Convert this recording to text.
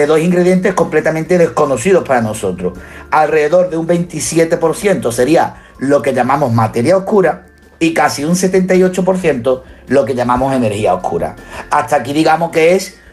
de dos ingredientes completamente desconocidos para nosotros. Alrededor de un 27% sería lo que llamamos materia oscura y casi un 78% lo que llamamos energía oscura. Hasta aquí digamos que es